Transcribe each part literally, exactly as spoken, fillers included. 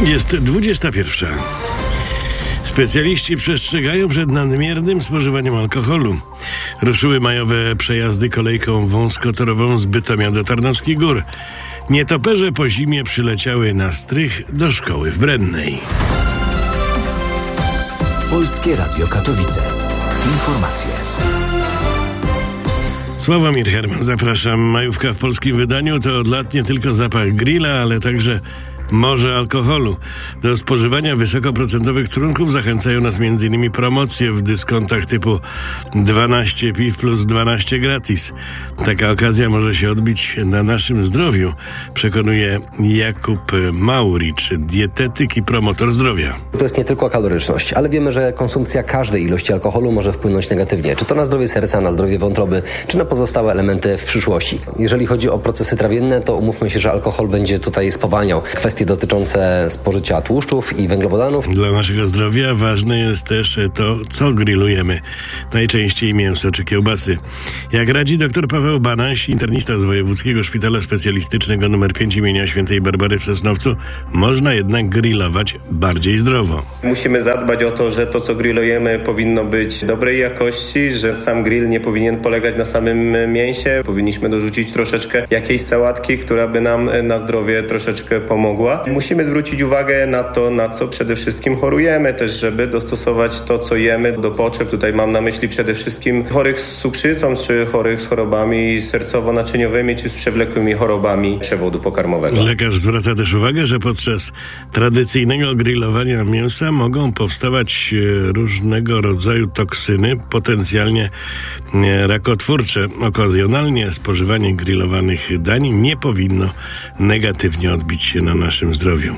Jest dwudziesta pierwsza. Specjaliści przestrzegają przed nadmiernym spożywaniem alkoholu. Ruszyły majowe przejazdy kolejką wąskotorową z Bytomia do Tarnowskich Gór. Nietoperze po zimie przyleciały na strych do szkoły w Brennej. Polskie Radio Katowice. Informacje. Sławomir Herman, zapraszam. Majówka w polskim wydaniu to od lat nie tylko zapach grilla, ale także morze alkoholu. Do spożywania wysokoprocentowych trunków zachęcają nas m.in. promocje w dyskontach typu dwanaście piw plus dwanaście gratis. Taka okazja może się odbić na naszym zdrowiu, przekonuje Jakub Mauricz, dietetyk i promotor zdrowia. To jest nie tylko kaloryczność, ale wiemy, że konsumpcja każdej ilości alkoholu może wpłynąć negatywnie. Czy to na zdrowie serca, na zdrowie wątroby, czy na pozostałe elementy w przyszłości. Jeżeli chodzi o procesy trawienne, to umówmy się, że alkohol będzie tutaj spowalniał kwestie dotyczące spożycia tłuszczów i węglowodanów. Dla naszego zdrowia ważne jest też to, co grillujemy. Najczęściej mięso czy kiełbasy. Jak radzi dr Paweł Banaś, internista z Wojewódzkiego Szpitala Specjalistycznego nr pięć imienia Świętej Barbary w Sosnowcu, można jednak grillować bardziej zdrowo. Musimy zadbać o to, że to, co grillujemy, powinno być dobrej jakości, że sam grill nie powinien polegać na samym mięsie. Powinniśmy dorzucić troszeczkę jakiejś sałatki, która by nam na zdrowie troszeczkę pomogła. Musimy zwrócić uwagę na to, na co przede wszystkim chorujemy też, żeby dostosować to, co jemy do potrzeb. Tutaj mam na myśli przede wszystkim chorych z cukrzycą, czy chorych z chorobami sercowo-naczyniowymi, czy z przewlekłymi chorobami przewodu pokarmowego. Lekarz zwraca też uwagę, że podczas tradycyjnego grillowania mięsa mogą powstawać różnego rodzaju toksyny, potencjalnie rakotwórcze. Okazjonalnie spożywanie grillowanych dań nie powinno negatywnie odbić się na naszym zdrowiu.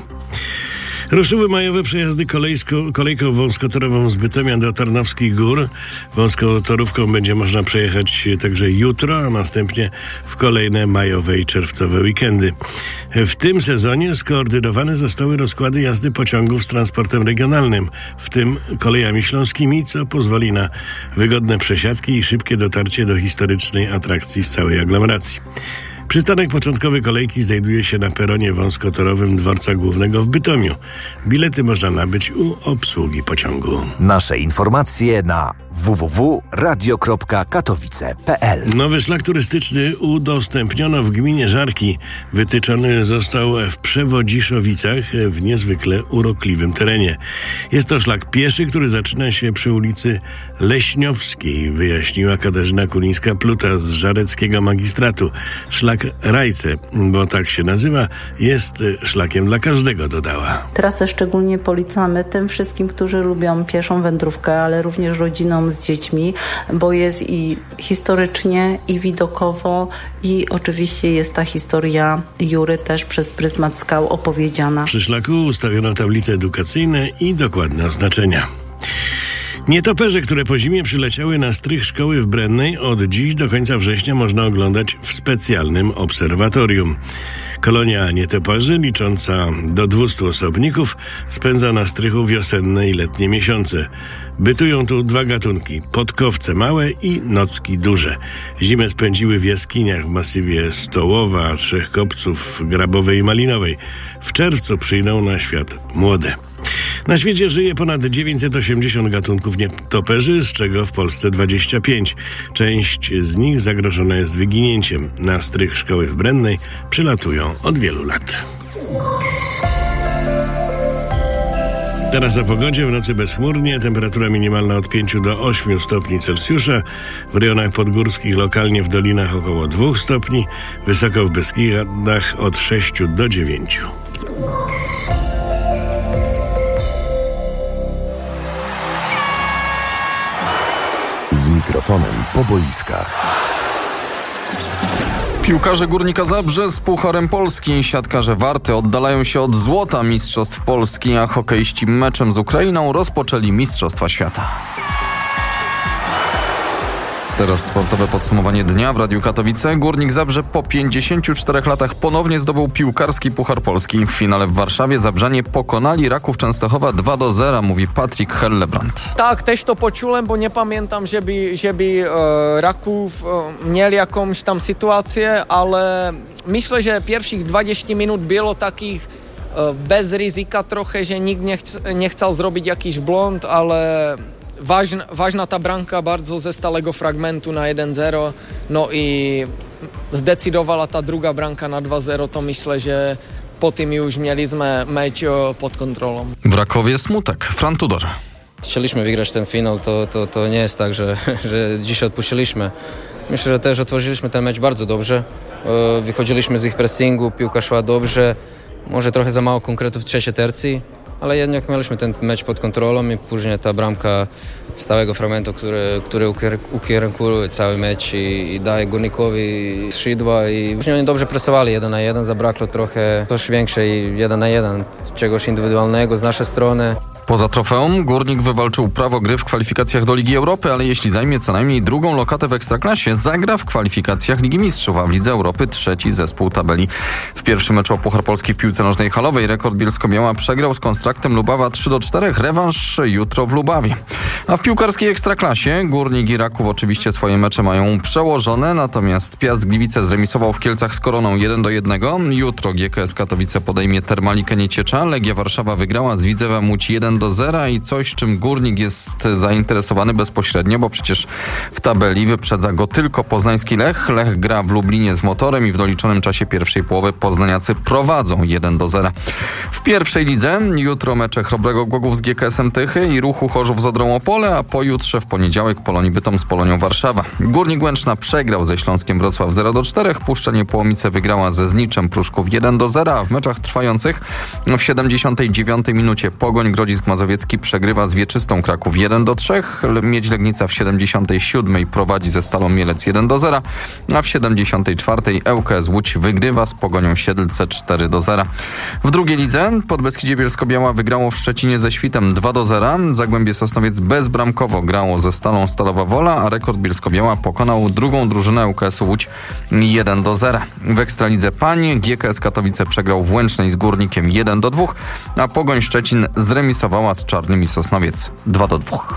Ruszyły majowe przejazdy kolejsko, kolejką wąskotorową z Bytomia do Tarnowskich Gór. Wąskotorówką będzie można przejechać także jutro, a następnie w kolejne majowe i czerwcowe weekendy. W tym sezonie skoordynowane zostały rozkłady jazdy pociągów z transportem regionalnym, w tym kolejami śląskimi, co pozwoli na wygodne przesiadki i szybkie dotarcie do historycznej atrakcji z całej aglomeracji. Przystanek początkowy kolejki znajduje się na peronie wąskotorowym Dworca Głównego w Bytomiu. Bilety można nabyć u obsługi pociągu. Nasze informacje na w w w kropka radio kropka katowice kropka p l. Nowy szlak turystyczny udostępniono w gminie Żarki. Wytyczony został w Przewodziszowicach w niezwykle urokliwym terenie. Jest to szlak pieszy, który zaczyna się przy ulicy Leśniowskiej, wyjaśniła Katarzyna Kulińska-Pluta z żareckiego magistratu. Szlak Rajce, bo tak się nazywa, jest szlakiem dla każdego, dodała. Trasę szczególnie polecamy tym wszystkim, którzy lubią pieszą wędrówkę, ale również rodzinom z dziećmi, bo jest i historycznie, i widokowo, i oczywiście jest ta historia Jury też przez pryzmat skał opowiedziana. Przy szlaku ustawiono tablice edukacyjne i dokładne oznaczenia. Nietoperze, które po zimie przyleciały na strych szkoły w Brennej, od dziś do końca września można oglądać w specjalnym obserwatorium. Kolonia nietoperzy, licząca do dwustu osobników, spędza na strychu wiosenne i letnie miesiące. Bytują tu dwa gatunki, podkowce małe i nocki duże. Zimę spędziły w jaskiniach w masywie Stołowa, Trzech Kopców, Grabowej i Malinowej. W czerwcu przyjdą na świat młode. Na świecie żyje ponad dziewięćset osiemdziesiąt gatunków nietoperzy, z czego w Polsce dwadzieścia pięć. Część z nich zagrożona jest wyginięciem. Na strych szkoły w Brennej przylatują od wielu lat. Teraz o pogodzie. W nocy bezchmurnie, temperatura minimalna od pięciu do ośmiu stopni Celsjusza, w rejonach podgórskich lokalnie w dolinach około dwóch stopni, wysoko w Beskidach od sześciu do dziewięciu. Z mikrofonem po boiskach. Piłkarze Górnika Zabrze z Pucharem Polski. Siatkarze Warty oddalają się od złota Mistrzostw Polski, a hokeiści meczem z Ukrainą rozpoczęli Mistrzostwa Świata. Teraz sportowe podsumowanie dnia w Radiu Katowice. Górnik Zabrze po pięćdziesięciu czterech latach ponownie zdobył piłkarski Puchar Polski. W finale w Warszawie Zabrzanie pokonali Raków Częstochowa dwa do zera, mówi Patryk Hellebrand. Tak, też to poczułem, bo nie pamiętam, żeby, żeby e, Raków e, mieli jakąś tam sytuację, ale myślę, że pierwszych dwadzieścia minut było takich bez ryzyka trochę, że nikt nie, ch- nie chciał zrobić jakiś błąd, ale ważna, ważna ta bramka bardzo ze stałego fragmentu na jeden zero, no i zdecydowała ta druga bramka na dwa zero, to myślę, że po tym już mieliśmy mecz pod kontrolą. W Rakowie smutek. Fran Tudor. Chcieliśmy wygrać ten finał, to, to, to nie jest tak, że, że dzisiaj odpuściliśmy. Myślę, że też otworzyliśmy ten mecz bardzo dobrze. Wychodziliśmy z ich pressingu, piłka szła dobrze. Może trochę za mało konkretów w trzeciej tercji, ale jednak mieliśmy ten mecz pod kontrolą i później ta bramka stałego fragmentu, który, który ukierunkuje cały mecz i, i daje Górnikowi skrzydła i później oni dobrze presowali jeden na jeden, zabrakło trochę coś większej jeden na jeden, czegoś indywidualnego z naszej strony. Poza trofeum Górnik wywalczył prawo gry w kwalifikacjach do Ligi Europy, ale jeśli zajmie co najmniej drugą lokatę w Ekstraklasie, zagra w kwalifikacjach Ligi Mistrzów, a w Lidze Europy trzeci zespół tabeli. W pierwszym meczu o Puchar Polski w piłce nożnej halowej Rekord Bielsko-Biała przegrał z Konstraktem Lubawa trzy do czterech. Rewanż jutro w Lubawie. A w piłkarskiej Ekstraklasie Górnik i Raków oczywiście swoje mecze mają przełożone, natomiast Piast Gliwice zremisował w Kielcach z Koroną jeden do jednego. Jutro G K S Katowice podejmie Termalikę Nieciecza. Legia Warszawa wygrała z Widzewem Łódź jeden do zera i coś, czym Górnik jest zainteresowany bezpośrednio, bo przecież w tabeli wyprzedza go tylko poznański Lech. Lech gra w Lublinie z Motorem i w doliczonym czasie pierwszej połowy poznaniacy prowadzą jeden do zera. W pierwszej lidze jutro mecze Chrobrego Głogów z G K S-em Tychy i Ruchu Chorzów z Odrą Opole, a pojutrze w poniedziałek Polonii Bytom z Polonią Warszawa. Górnik Łęczna przegrał ze Śląskiem Wrocław zero do czterech, Puszcza Niepołomice wygrała ze Zniczem Pruszków jeden do zera, a w meczach trwających w siedemdziesiątej dziewiątej minucie Pogoń Grodzisk Mazowiecki przegrywa z Wieczystą Kraków jeden do trzech, Miedź Legnica w siedemdziesiątej siódmej prowadzi ze Stalą Mielec jeden do zera, a w siedemdziesiątej czwartej ŁKS Łódź wygrywa z Pogonią Siedlce cztery do zera. W drugiej lidze Podbeskidzie Bielsko-Biała wygrało w Szczecinie ze Świtem dwa do zera, Zagłębie Sosnowiec bezbramkowo grało ze Stalą Stalowa Wola, a Rekord Bielsko-Biała pokonał drugą drużynę ŁKS-u Łódź jeden do zera. W Ekstralidze Pań G K S Katowice przegrał w Łęcznej z Górnikiem jeden do dwóch, a Pogoń Szczecin zremisowała z Czarnymi Sosnowiec dwa do dwóch.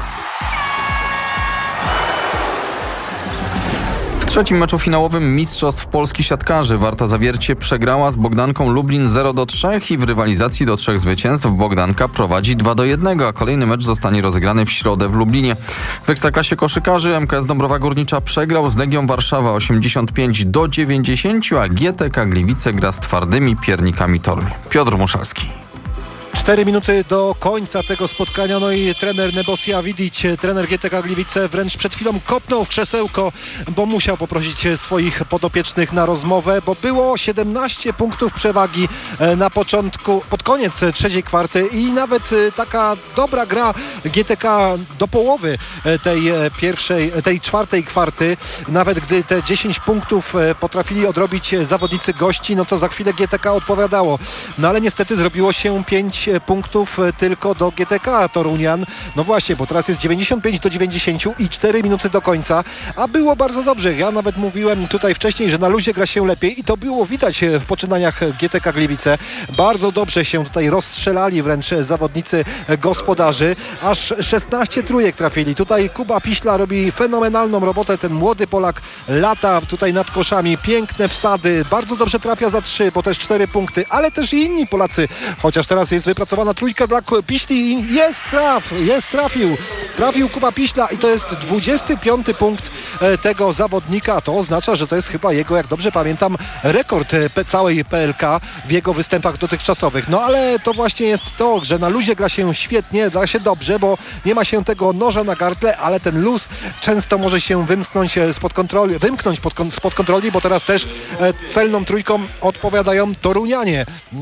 W trzecim meczu finałowym Mistrzostw Polski Siatkarzy Warta Zawiercie przegrała z Bogdanką Lublin zero do trzech i w rywalizacji do trzech zwycięstw Bogdanka prowadzi dwa do jednego, a kolejny mecz zostanie rozegrany w środę w Lublinie. W Ekstraklasie koszykarzy M K S Dąbrowa Górnicza przegrał z Legią Warszawa osiemdziesiąt pięć do dziewięćdziesięciu, a G T K Gliwice gra z twardymi piernikami Toruń. Piotr Muszalski. Cztery minuty do końca tego spotkania, no i trener Nebosia Vidic, trener G T K Gliwice wręcz przed chwilą kopnął w krzesełko, bo musiał poprosić swoich podopiecznych na rozmowę, bo było siedemnaście punktów przewagi na początku, pod koniec trzeciej kwarty i nawet taka dobra gra G T K do połowy tej pierwszej, tej czwartej kwarty, nawet gdy te dziesięć punktów potrafili odrobić zawodnicy gości, no to za chwilę G T K odpowiadało, no ale niestety zrobiło się pięć punktów tylko do G T K Torunian. No właśnie, bo teraz jest dziewięćdziesiąt pięć do dziewięćdziesięciu i cztery minuty do końca, a było bardzo dobrze. Ja nawet mówiłem tutaj wcześniej, że na luzie gra się lepiej i to było widać w poczynaniach G T K Gliwice. Bardzo dobrze się tutaj rozstrzelali wręcz zawodnicy gospodarzy. Aż szesnaście trójek trafili. Tutaj Kuba Piśla robi fenomenalną robotę. Ten młody Polak lata tutaj nad koszami. Piękne wsady. Bardzo dobrze trafia za trzy, bo też cztery punkty, ale też i inni Polacy. Chociaż teraz jest wypracowana trójka dla Piśli i jest traf, jest trafił. Trafił Kuba Piśla i to jest dwudziesty piąty punkt tego zawodnika. To oznacza, że to jest chyba jego, jak dobrze pamiętam, rekord całej P L K w jego występach dotychczasowych. No ale to właśnie jest to, że na luzie gra się świetnie, gra się dobrze, bo nie ma się tego noża na gardle, ale ten luz często może się wymknąć spod kontroli, wymknąć pod, spod kontroli, bo teraz też celną trójką odpowiadają Torunianie.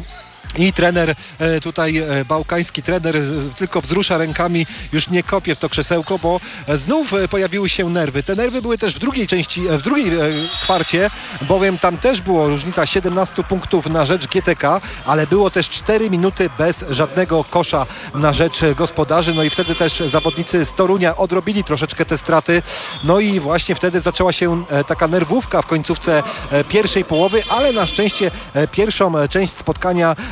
I trener tutaj, bałkański trener, tylko wzrusza rękami, już nie kopie w to krzesełko, bo znów pojawiły się nerwy. Te nerwy były też w drugiej części, w drugiej kwarcie, bowiem tam też było różnica siedemnaście punktów na rzecz G T K, ale było też cztery minuty bez żadnego kosza na rzecz gospodarzy. No i wtedy też zawodnicy z Torunia odrobili troszeczkę te straty. No i właśnie wtedy zaczęła się taka nerwówka w końcówce pierwszej połowy, ale na szczęście pierwszą część spotkania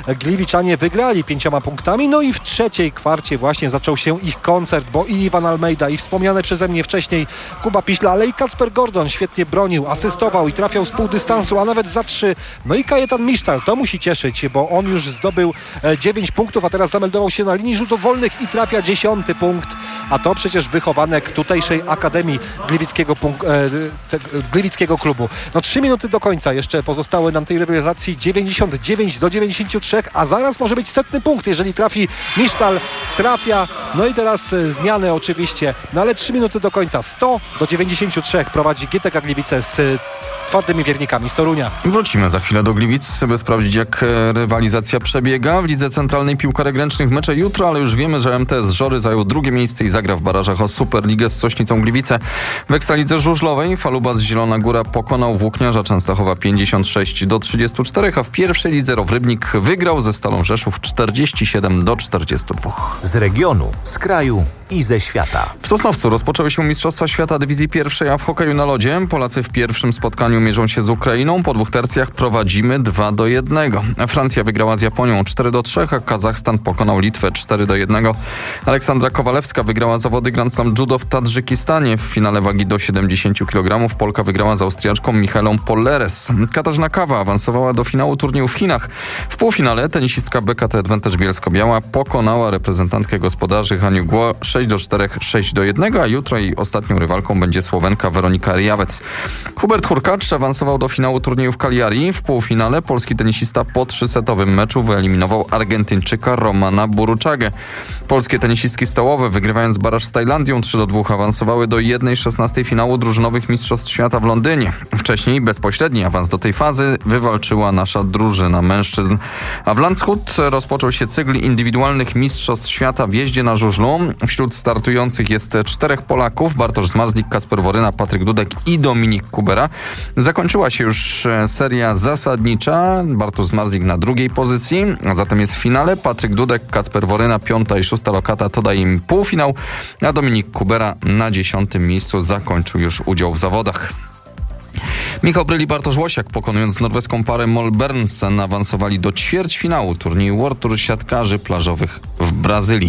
Gliwiczanie wygrali pięcioma punktami. No i w trzeciej kwarcie właśnie zaczął się ich koncert, bo i Iwan Almeida, i wspomniane przeze mnie wcześniej Kuba Piśla, ale i Kacper Gordon świetnie bronił, asystował i trafiał z pół dystansu, a nawet za trzy. No i Kajetan Misztal, to musi cieszyć, bo on już zdobył dziewięć punktów, a teraz zameldował się na linii rzutów wolnych i trafia dziesiąty punkt, a to przecież wychowanek tutejszej Akademii Gliwickiego, punk- e, te, Gliwickiego klubu. No trzy minuty do końca jeszcze pozostały nam tej rywalizacji, dziewięćdziesiąt dziewięć do dziewięćdziesięciu trzech, a zaraz może być setny punkt, jeżeli trafi Misztal, trafia. No i teraz e, zmiany oczywiście, no ale trzy minuty do końca, sto do dziewięćdziesięciu trzech prowadzi G T K Gliwice z e, twardymi wiernikami z Torunia. Wrócimy za chwilę do Gliwic, by sprawdzić, jak rywalizacja przebiega. W Lidze Centralnej piłkarek ręcznych mecze jutro, ale już wiemy, że M T S Żory zajął drugie miejsce i zagra w barażach o Superligę z Sośnicą Gliwice. W Ekstralidze Żużlowej Falubas Zielona Góra pokonał Włókniarza Częstochowa pięćdziesiąt sześć do trzydziestu czterech, a w pierwszej lidze Row Rybnik wygrał ze Stalą Rzeszów czterdzieści siedem do czterdziestu dwóch. Z regionu, z kraju i ze świata. W Sosnowcu rozpoczęły się Mistrzostwa Świata Dywizji Pierwszej, a w hokeju na lodzie Polacy w pierwszym spotkaniu mierzą się z Ukrainą. Po dwóch tercjach prowadzimy dwa do jednego. Francja wygrała z Japonią cztery do trzech, a Kazachstan pokonał Litwę cztery do jednego. Aleksandra Kowalewska wygrała zawody Grand Slam Judo w Tadżykistanie. W finale wagi do siedemdziesięciu kilogramów Polka wygrała z Austriaczką Michaelą Polleres. Katarzyna Kawa awansowała do finału turnieju w Chinach. W półfinale tenisistka B K T Advantage Bielsko-Biała pokonała reprezentantkę gospodarzy Haniu Guo sześć do czterech, sześć do jednego, a jutro jej ostatnią rywalką będzie Słowenka Weronika Ryjawec. Hubert Hurkacz awansował do finału turnieju w Cagliari. W półfinale polski tenisista po trzysetowym meczu wyeliminował Argentyńczyka Romana Buruczagę. Polskie tenisistki stołowe, wygrywając baraż z Tajlandią trzy do dwóch, awansowały do jednej szesnastej finału drużynowych Mistrzostw Świata w Londynie. Wcześniej bezpośredni awans do tej fazy wywalczyła nasza drużyna mężczyzn. A w Landshut rozpoczął się cykl indywidualnych Mistrzostw Świata w jeździe na żużlu. Wśród startujących jest czterech Polaków: Bartosz Zmarzlik, Kacper Woryna, Patryk Dudek i Dominik Kubera. Zakończyła się już seria zasadnicza. Bartosz Zmarzlik na drugiej pozycji, a zatem jest w finale. Patryk Dudek, Kacper Woryna, piąta i szósta lokata to daje im półfinał, a Dominik Kubera na dziesiątym miejscu zakończył już udział w zawodach. Michał Bryl i Bartosz Łosiak, pokonując norweską parę Mol Bernsen, awansowali do ćwierćfinału turnieju World Tour siatkarzy plażowych w Brazylii.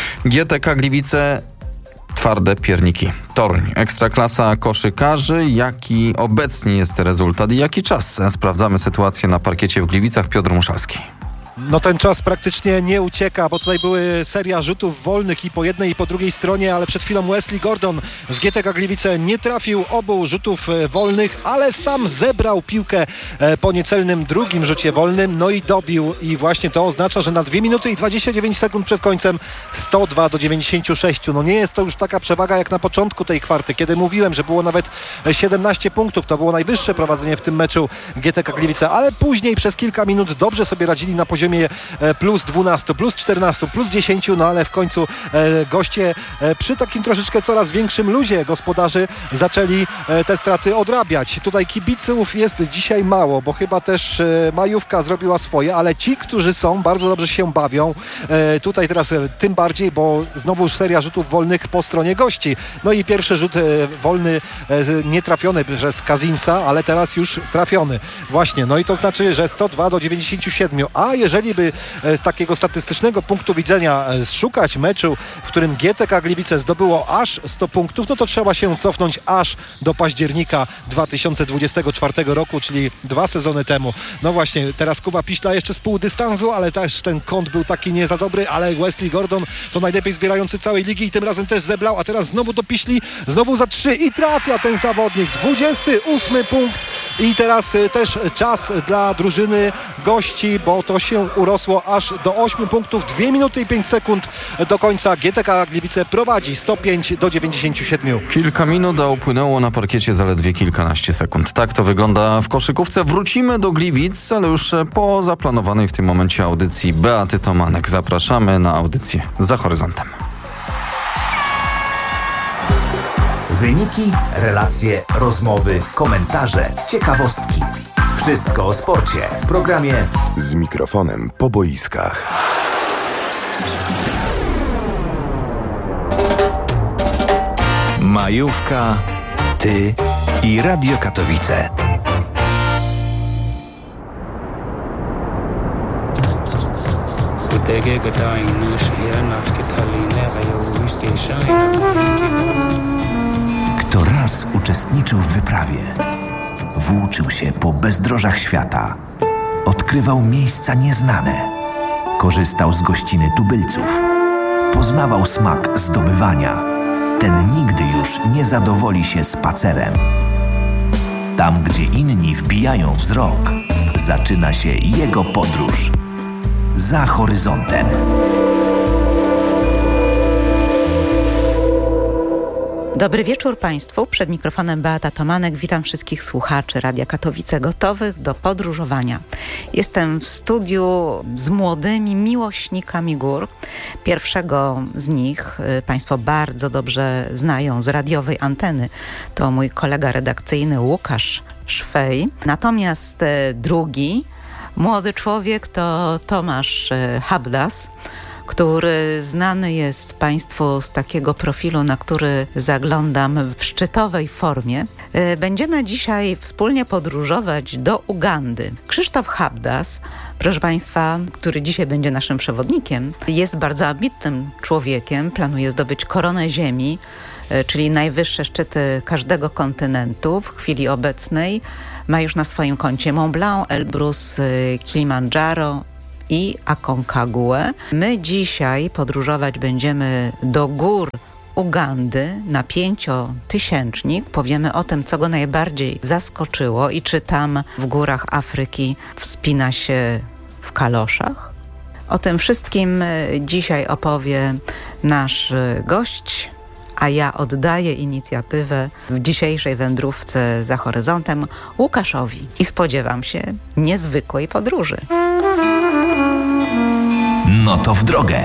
G T K Gliwice twarde pierniki. Toruń. Ekstraklasa koszykarzy. Jaki obecnie jest rezultat i jaki czas? Sprawdzamy sytuację na parkiecie w Gliwicach. Piotr Muszalski. No ten czas praktycznie nie ucieka, bo tutaj były seria rzutów wolnych i po jednej i po drugiej stronie, ale przed chwilą Wesley Gordon z G T K Gliwice nie trafił obu rzutów wolnych, ale sam zebrał piłkę po niecelnym drugim rzucie wolnym, no i dobił, i właśnie to oznacza, że na dwie minuty i dwadzieścia dziewięć sekund przed końcem sto dwa do dziewięćdziesięciu sześciu. No nie jest to już taka przewaga jak na początku tej kwarty, kiedy mówiłem, że było nawet siedemnaście punktów, to było najwyższe prowadzenie w tym meczu G T K Gliwice, ale później przez kilka minut dobrze sobie radzili na poziomie plus dwanaście, plus czternaście, plus dziesięć, no ale w końcu e, goście e, przy takim troszeczkę coraz większym luzie gospodarzy zaczęli e, te straty odrabiać. Tutaj kibiców jest dzisiaj mało, bo chyba też e, majówka zrobiła swoje, ale ci, którzy są, bardzo dobrze się bawią. E, tutaj teraz e, tym bardziej, bo znowu seria rzutów wolnych po stronie gości. No i pierwszy rzut e, wolny e, nie trafiony przez Kazinsa, ale teraz już trafiony. Właśnie, no i to znaczy, że sto dwa do dziewięćdziesięciu siedmiu, a jeżeli by z takiego statystycznego punktu widzenia szukać meczu, w którym G T K Gliwice zdobyło aż sto punktów, no to trzeba się cofnąć aż do października dwa tysiące dwudziestego czwartego roku, czyli dwa sezony temu. No właśnie, teraz Kuba Piśla jeszcze z pół dystansu, ale też ten kąt był taki nie za dobry, ale Wesley Gordon to najlepiej zbierający całej ligi i tym razem też zebrał, a teraz znowu do Piśli, znowu za trzy i trafia ten zawodnik. dwudziesty ósmy punkt i teraz też czas dla drużyny gości, bo to się urosło aż do ośmiu punktów. dwie minuty i pięć sekund do końca. G T K Gliwice prowadzi sto pięć do dziewięćdziesięciu siedmiu. Kilka minut, a upłynęło na parkiecie zaledwie kilkanaście sekund. Tak to wygląda w koszykówce. Wrócimy do Gliwic, ale już po zaplanowanej w tym momencie audycji Beaty Tomanek. Zapraszamy na audycję Za Horyzontem. Wyniki, relacje, rozmowy, komentarze, ciekawostki. Wszystko o sporcie w programie Z mikrofonem po boiskach. Majówka, ty i Radio Katowice. Kto raz uczestniczył w wyprawie, włóczył się po bezdrożach świata, odkrywał miejsca nieznane, korzystał z gościny tubylców, poznawał smak zdobywania, ten nigdy już nie zadowoli się spacerem. Tam, gdzie inni wbijają wzrok, zaczyna się jego podróż. Za horyzontem. Dobry wieczór Państwu. Przed mikrofonem Beata Tomanek. Witam wszystkich słuchaczy Radia Katowice gotowych do podróżowania. Jestem w studiu z młodymi miłośnikami gór. Pierwszego z nich Państwo bardzo dobrze znają z radiowej anteny. To mój kolega redakcyjny Łukasz Szwej. Natomiast drugi młody człowiek to Tomasz Habdas, który znany jest Państwu z takiego profilu, na który zaglądam w szczytowej formie. Będziemy dzisiaj wspólnie podróżować do Ugandy. Krzysztof Habdas, proszę Państwa, który dzisiaj będzie naszym przewodnikiem, jest bardzo ambitnym człowiekiem, planuje zdobyć koronę ziemi, czyli najwyższe szczyty każdego kontynentu. W chwili obecnej ma już na swoim koncie Mont Blanc, Elbrus, Kilimandżaro i Aconcagua. My dzisiaj podróżować będziemy do gór Ugandy na pięciotysięcznik. Powiemy o tym, co go najbardziej zaskoczyło i czy tam w górach Afryki wspina się w kaloszach. O tym wszystkim dzisiaj opowie nasz gość, a ja oddaję inicjatywę w dzisiejszej wędrówce za horyzontem Łukaszowi i spodziewam się niezwykłej podróży. No to w drogę.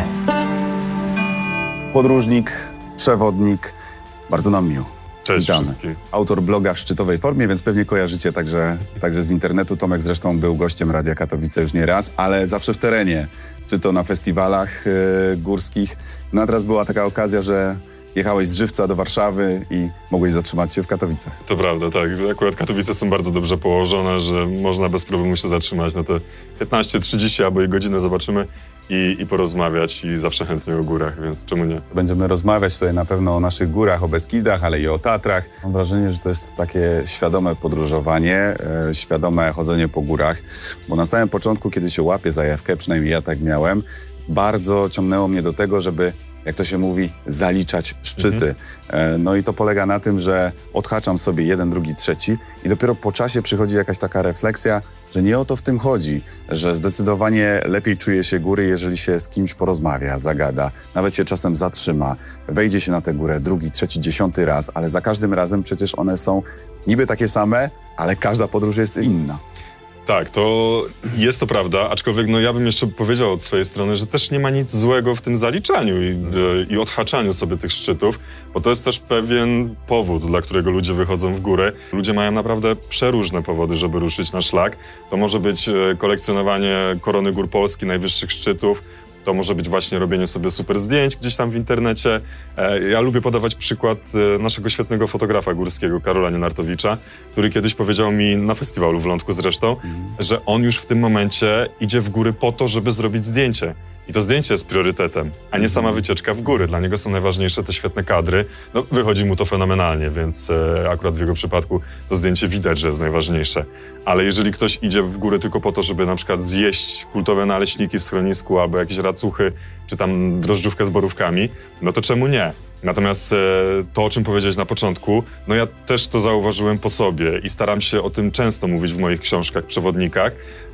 Podróżnik, przewodnik, bardzo nam miło. Cześć Witamy. wszystkim. Autor bloga w szczytowej formie, więc pewnie kojarzycie także, także z internetu. Tomek zresztą był gościem Radia Katowice już nie raz, ale zawsze w terenie, czy to na festiwalach yy, górskich. No a teraz była taka okazja, że jechałeś z Żywca do Warszawy i mogłeś zatrzymać się w Katowicach. To prawda, tak. Akurat Katowice są bardzo dobrze położone, że można bez problemu się zatrzymać na te piętnaście trzydzieści albo i godzinę, zobaczymy i, i porozmawiać i zawsze chętnie o górach, więc czemu nie? Będziemy rozmawiać tutaj na pewno o naszych górach, o Beskidach, ale i o Tatrach. Mam wrażenie, że to jest takie świadome podróżowanie, e, świadome chodzenie po górach, bo na samym początku, kiedy się łapie zajawkę, przynajmniej ja tak miałem, bardzo ciągnęło mnie do tego, żeby, jak to się mówi, zaliczać szczyty. Mhm. No i to polega na tym, że odhaczam sobie jeden, drugi, trzeci i dopiero po czasie przychodzi jakaś taka refleksja, że nie o to w tym chodzi, że zdecydowanie lepiej czuje się góry, jeżeli się z kimś porozmawia, zagada, nawet się czasem zatrzyma, wejdzie się na tę górę drugi, trzeci, dziesiąty raz, ale za każdym razem przecież one są niby takie same, ale każda podróż jest inna. Tak, to jest to prawda, aczkolwiek no ja bym jeszcze powiedział od swojej strony, że też nie ma nic złego w tym zaliczaniu i, i odhaczaniu sobie tych szczytów, bo to jest też pewien powód, dla którego ludzie wychodzą w górę. Ludzie mają naprawdę przeróżne powody, żeby ruszyć na szlak. To może być kolekcjonowanie korony gór Polski, najwyższych szczytów. To może być właśnie robienie sobie super zdjęć gdzieś tam w internecie. Ja lubię podawać przykład naszego świetnego fotografa górskiego, Karola Nienartowicza, który kiedyś powiedział mi na festiwalu w Lądku zresztą, mm. że on już w tym momencie idzie w góry po to, żeby zrobić zdjęcie. I to zdjęcie jest priorytetem, a nie sama wycieczka w góry. Dla niego są najważniejsze te świetne kadry. No, wychodzi mu to fenomenalnie, więc e, akurat w jego przypadku to zdjęcie widać, że jest najważniejsze. Ale jeżeli ktoś idzie w góry tylko po to, żeby na przykład zjeść kultowe naleśniki w schronisku albo jakieś racuchy, czy tam drożdżówkę z borówkami, no to czemu nie? Natomiast e, to, o czym powiedziałeś na początku, no ja też to zauważyłem po sobie i staram się o tym często mówić w moich książkach, przewodnikach,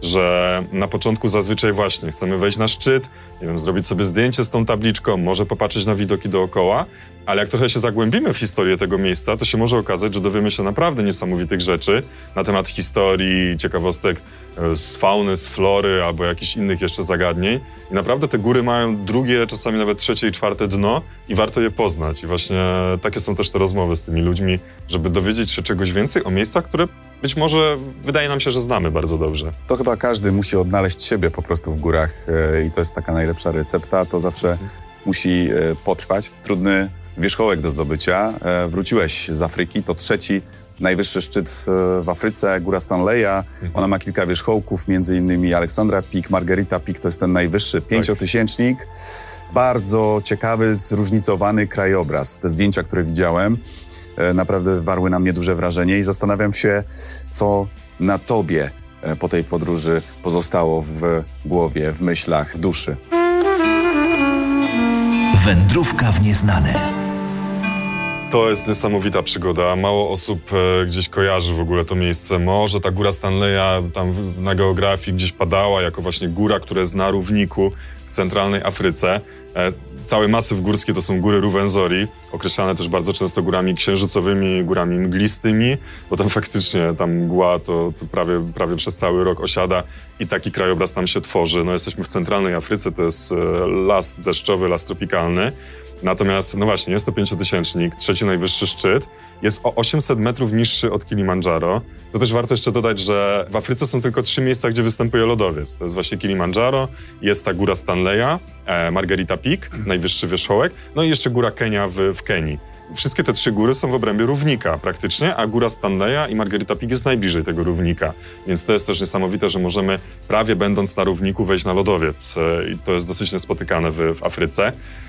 że na początku zazwyczaj właśnie chcemy wejść na szczyt, nie wiem, zrobić sobie zdjęcie z tą tabliczką, może popatrzeć na widoki dookoła, ale jak trochę się zagłębimy w historię tego miejsca, to się może okazać, że dowiemy się naprawdę niesamowitych rzeczy na temat historii, ciekawostek z fauny, z flory albo jakichś innych jeszcze zagadnień. I naprawdę te góry mają drugie, czasami nawet trzecie i czwarte dno i warto je poznać. I właśnie takie są też te rozmowy z tymi ludźmi, żeby dowiedzieć się czegoś więcej o miejscach, które być może wydaje nam się, że znamy bardzo dobrze. To chyba każdy musi odnaleźć siebie po prostu w górach i to jest taka najlepsza recepta. To zawsze mhm. musi potrwać. Trudny wierzchołek do zdobycia. Wróciłeś z Afryki, to trzeci najwyższy szczyt w Afryce, Góra Stanleya. Ona ma kilka wierzchołków, między innymi Alexandra Peak, Margarita Peak, to jest ten najwyższy pięciotysięcznik. Bardzo ciekawy, zróżnicowany krajobraz. Te zdjęcia, które widziałem, naprawdę warły na mnie duże wrażenie i zastanawiam się, co na tobie po tej podróży pozostało w głowie, w myślach, w duszy. Wędrówka w nieznane. To jest niesamowita przygoda. Mało osób e, gdzieś kojarzy w ogóle to miejsce. Może ta Góra Stanleya tam w, na geografii gdzieś padała jako właśnie góra, która jest na równiku w centralnej Afryce. E, cały masyw górski to są góry Ruwenzori, określane też bardzo często górami księżycowymi, górami mglistymi, bo tam faktycznie tam mgła to, to prawie, prawie przez cały rok osiada i taki krajobraz tam się tworzy. No, jesteśmy w centralnej Afryce, to jest e, las deszczowy, las tropikalny. Natomiast, no właśnie, jest to pięciotysięcznik, trzeci najwyższy szczyt, jest o osiemset metrów niższy od Kilimandżaro. To też warto jeszcze dodać, że w Afryce są tylko trzy miejsca, gdzie występuje lodowiec. To jest właśnie Kilimandżaro, jest ta Góra Stanleya, e, Margarita Peak, najwyższy wierzchołek, no i jeszcze Góra Kenia w, w Kenii. Wszystkie te trzy góry są w obrębie równika praktycznie, a Góra Stanleya i Margarita Peak jest najbliżej tego równika. Więc to jest też niesamowite, że możemy prawie będąc na równiku wejść na lodowiec. E, I to jest dosyć niespotykane w, w Afryce.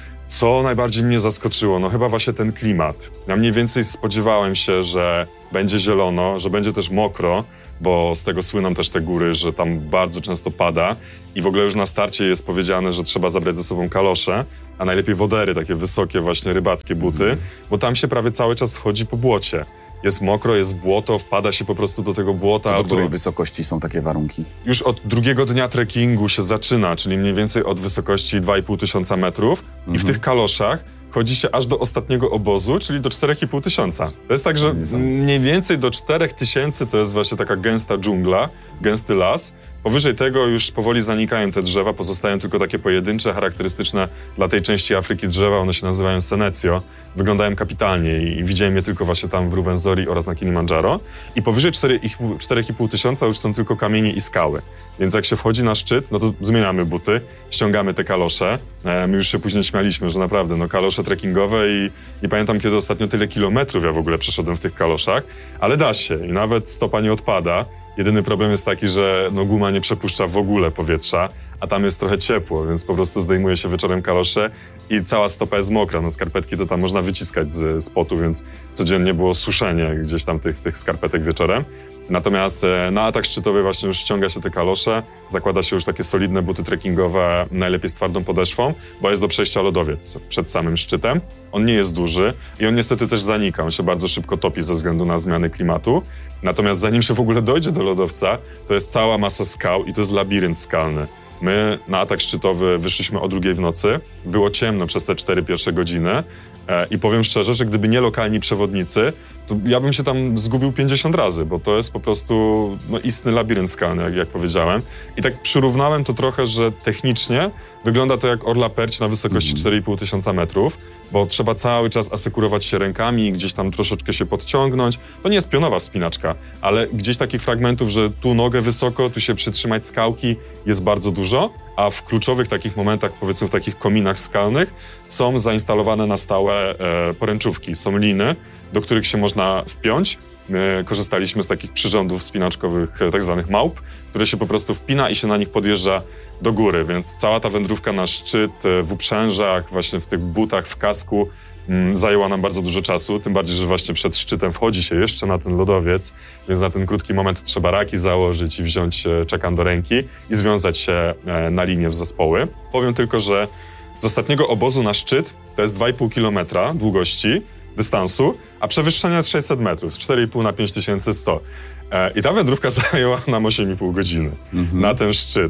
Co najbardziej mnie zaskoczyło? No chyba właśnie ten klimat. Ja mniej więcej spodziewałem się, że będzie zielono, że będzie też mokro, bo z tego słyną też te góry, że tam bardzo często pada i w ogóle już na starcie jest powiedziane, że trzeba zabrać ze sobą kalosze, a najlepiej wodery, takie wysokie właśnie rybackie buty, bo tam się prawie cały czas chodzi po błocie. Jest mokro, jest błoto, wpada się po prostu do tego błota. Do albo... której wysokości są takie warunki? Już od drugiego dnia trekkingu się zaczyna, czyli mniej więcej od wysokości dwa i pół tysiąca metrów mhm. i w tych kaloszach chodzi się aż do ostatniego obozu, czyli do czterech i pół tysiąca. To jest tak, że mniej więcej do czterech tysięcy to jest właśnie taka gęsta dżungla, gęsty las. Powyżej tego już powoli zanikają te drzewa, pozostają tylko takie pojedyncze, charakterystyczne dla tej części Afryki drzewa, one się nazywają senecio. Wyglądają kapitalnie i widziałem je tylko właśnie tam w Ruwenzori oraz na Kilimandżaro. I powyżej czterech i pół tysiąca już są tylko kamienie i skały. Więc jak się wchodzi na szczyt, no to zmieniamy buty, ściągamy te kalosze. E, my już się później śmialiśmy, że naprawdę, no kalosze trekkingowe i nie pamiętam kiedy ostatnio tyle kilometrów ja w ogóle przeszedłem w tych kaloszach, ale da się i nawet stopa nie odpada. Jedyny problem jest taki, że no guma nie przepuszcza w ogóle powietrza, a tam jest trochę ciepło, więc po prostu zdejmuje się wieczorem kalosze i cała stopa jest mokra. No skarpetki to tam można wyciskać z spotu, więc codziennie było suszenie gdzieś tam tych, tych skarpetek wieczorem. Natomiast na atak szczytowy właśnie już ściąga się te kalosze, zakłada się już takie solidne buty trekkingowe, najlepiej z twardą podeszwą, bo jest do przejścia lodowiec przed samym szczytem. On nie jest duży i on niestety też zanika, on się bardzo szybko topi ze względu na zmiany klimatu. Natomiast zanim się w ogóle dojdzie do lodowca, to jest cała masa skał i to jest labirynt skalny. My na atak szczytowy wyszliśmy o drugiej w nocy, było ciemno przez te cztery pierwsze godziny e, i powiem szczerze, że gdyby nie lokalni przewodnicy, to ja bym się tam zgubił pięćdziesiąt razy, bo to jest po prostu no, istny labirynt skalny, jak, jak powiedziałem. I tak przyrównałem to trochę, że technicznie wygląda to jak Orla Perć na wysokości mm. cztery i pół tysiąca metrów, bo trzeba cały czas asekurować się rękami, gdzieś tam troszeczkę się podciągnąć. To nie jest pionowa wspinaczka, ale gdzieś takich fragmentów, że tu nogę wysoko, tu się przytrzymać skałki jest bardzo dużo, a w kluczowych takich momentach, powiedzmy w takich kominach skalnych, są zainstalowane na stałe e, poręczówki, są liny, do których się można wpiąć. My korzystaliśmy z takich przyrządów wspinaczkowych, tak zwanych małp, które się po prostu wpina i się na nich podjeżdża do góry, więc cała ta wędrówka na szczyt w uprzężach, właśnie w tych butach, w kasku mm, zajęła nam bardzo dużo czasu, tym bardziej, że właśnie przed szczytem wchodzi się jeszcze na ten lodowiec, więc na ten krótki moment trzeba raki założyć i wziąć czekan do ręki i związać się na linię w zespoły. Powiem tylko, że z ostatniego obozu na szczyt to jest dwa i pół kilometra długości, dystansu, a przewyższenia jest sześćset metrów, z cztery i pół na pięć tysięcy sto. E, I ta wędrówka zajęła nam osiem i pół godziny mhm. na ten szczyt.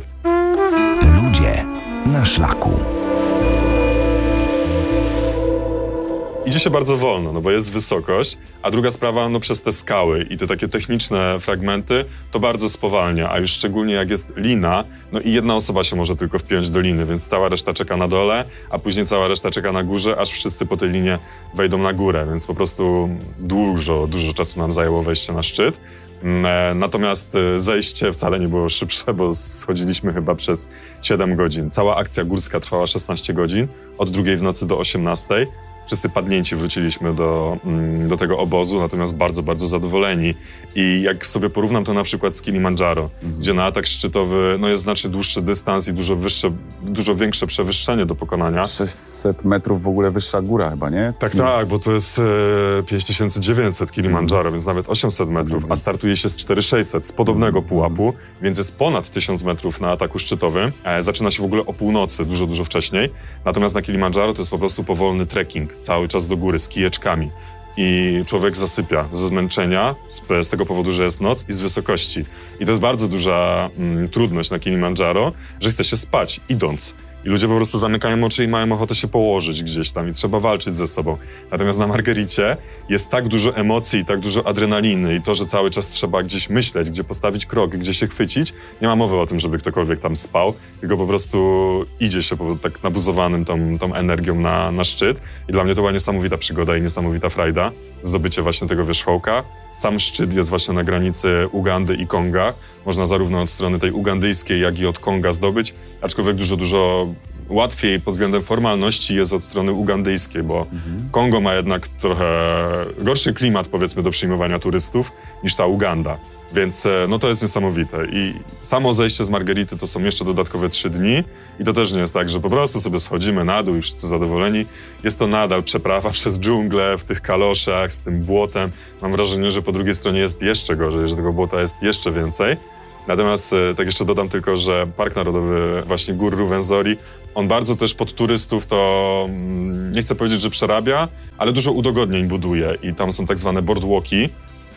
Ludzie na szlaku. Idzie się bardzo wolno, no bo jest wysokość, a druga sprawa, no przez te skały i te takie techniczne fragmenty, to bardzo spowalnia, a już szczególnie jak jest lina, no i jedna osoba się może tylko wpiąć do liny, więc cała reszta czeka na dole, a później cała reszta czeka na górze, aż wszyscy po tej linie wejdą na górę, więc po prostu dużo, dużo czasu nam zajęło wejście na szczyt. Natomiast zejście wcale nie było szybsze, bo schodziliśmy chyba przez siedem godzin. Cała akcja górska trwała szesnaście godzin, od drugiej w nocy do osiemnastej. Wszyscy padnięci wróciliśmy do, do tego obozu, natomiast bardzo, bardzo zadowoleni. I jak sobie porównam to na przykład z Kilimandżaro, mhm. gdzie na atak szczytowy no jest znacznie dłuższy dystans i dużo wyższe, dużo większe przewyższenie do pokonania. sześćset metrów w ogóle wyższa góra chyba, nie? Tak, tak, bo to jest e, pięć tysięcy dziewięćset Kilimandżaro, mhm. więc nawet osiemset metrów, a startuje się z cztery tysiące sześćset, z podobnego mhm. pułapu, więc jest ponad tysiąc metrów na ataku szczytowym. E, zaczyna się w ogóle o północy, dużo, dużo wcześniej. Natomiast na Kilimandżaro to jest po prostu powolny trekking, cały czas do góry, z kijeczkami. I człowiek zasypia ze zmęczenia, z, z tego powodu, że jest noc i z wysokości. I to jest bardzo duża mm, trudność na Kilimandżaro, że chce się spać idąc. I ludzie po prostu zamykają oczy i mają ochotę się położyć gdzieś tam i trzeba walczyć ze sobą. Natomiast na Margericie jest tak dużo emocji, tak dużo adrenaliny i to, że cały czas trzeba gdzieś myśleć, gdzie postawić krok, gdzie się chwycić. Nie ma mowy o tym, żeby ktokolwiek tam spał, tylko po prostu idzie się po, tak nabuzowanym tą, tą energią na, na szczyt. I dla mnie to była niesamowita przygoda i niesamowita frajda. Zdobycie właśnie tego wierzchołka. Sam szczyt jest właśnie na granicy Ugandy i Konga. Można zarówno od strony tej ugandyjskiej, jak i od Konga zdobyć, aczkolwiek dużo, dużo łatwiej pod względem formalności jest od strony ugandyjskiej, bo mhm. Kongo ma jednak trochę gorszy klimat, powiedzmy, do przyjmowania turystów niż ta Uganda. Więc no to jest niesamowite. I samo zejście z Margerity to są jeszcze dodatkowe trzy dni. I to też nie jest tak, że po prostu sobie schodzimy na dół i wszyscy zadowoleni. Jest to nadal przeprawa przez dżunglę, w tych kaloszach, z tym błotem. Mam wrażenie, że po drugiej stronie jest jeszcze gorzej, że tego błota jest jeszcze więcej. Natomiast tak jeszcze dodam tylko, że Park Narodowy właśnie Gór Ruwenzori, on bardzo też pod turystów to, nie chcę powiedzieć, że przerabia, ale dużo udogodnień buduje. I tam są tak zwane boardwalki.